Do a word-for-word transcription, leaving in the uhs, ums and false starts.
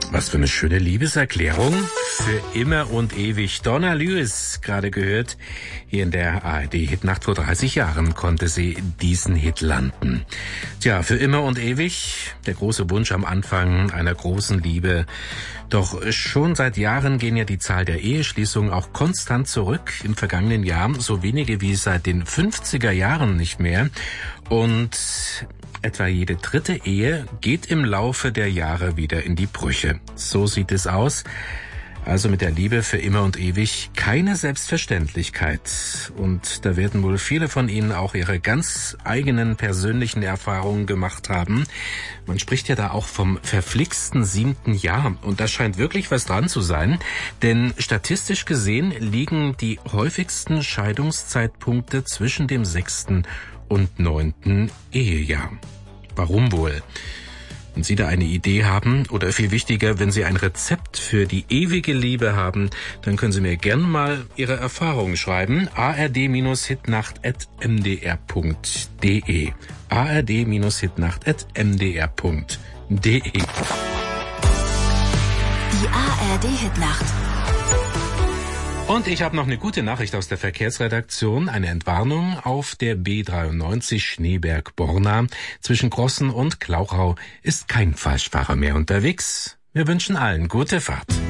Was für eine schöne Liebeserklärung. Für immer und ewig. Donna Lewis, gerade gehört. Hier in der A R D-Hitnacht vor dreißig Jahren konnte sie diesen Hit landen. Tja, für immer und ewig. Der große Wunsch am Anfang einer großen Liebe. Doch schon seit Jahren gehen ja die Zahl der Eheschließungen auch konstant zurück. Im vergangenen Jahr so wenige wie seit den fünfziger Jahren nicht mehr. Und etwa jede dritte Ehe geht im Laufe der Jahre wieder in die Brüche. So sieht es aus. Also mit der Liebe für immer und ewig keine Selbstverständlichkeit. Und da werden wohl viele von Ihnen auch ihre ganz eigenen persönlichen Erfahrungen gemacht haben. Man spricht ja da auch vom verflixten siebten Jahr. Und da scheint wirklich was dran zu sein. Denn statistisch gesehen liegen die häufigsten Scheidungszeitpunkte zwischen dem sechsten und neunten Ehejahr. Warum wohl? Wenn Sie da eine Idee haben oder viel wichtiger, wenn Sie ein Rezept für die ewige Liebe haben, dann können Sie mir gern mal Ihre Erfahrungen schreiben. a r d hitnacht at m d r punkt d e a r d hitnacht at m d r punkt d e Die A R D-Hitnacht. Und ich habe noch eine gute Nachricht aus der Verkehrsredaktion. Eine Entwarnung auf der B dreiundneunzig Schneeberg-Borna. Zwischen Grossen und Glauchau ist kein Falschfahrer mehr unterwegs. Wir wünschen allen gute Fahrt.